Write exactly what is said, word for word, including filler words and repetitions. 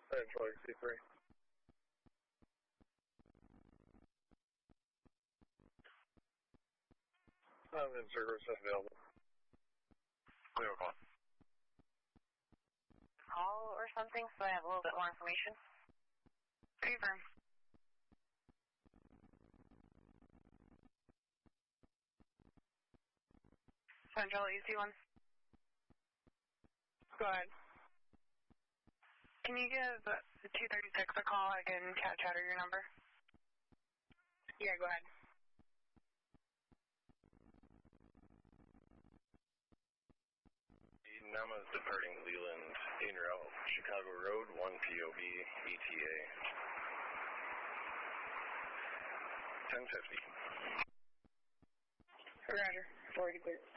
Central C three. I'm in service available. Clear call. Call or something so I have a little bit more information. Confirm. Central E C one. Go ahead. Can you give the two thirty-six a call? I can catch out of your number. Yeah, go ahead. Nama's departing Leland, en route, Chicago Road, one P O B, E T A. ten fifty. Roger. forty clear.